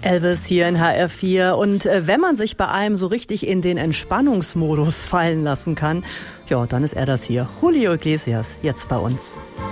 Elvis hier in HR4 und wenn man sich bei einem so richtig in den Entspannungsmodus fallen lassen kann, ja, dann ist er das hier. Julio Iglesias, jetzt bei uns.